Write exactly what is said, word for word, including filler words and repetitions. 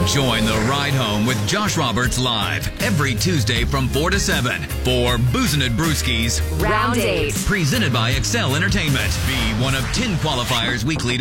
Join the ride home with Josh Roberts live every Tuesday from four to seven for Boozin' and Brewskis Round eight. Presented by Excel Entertainment. Be one of ten qualifiers weekly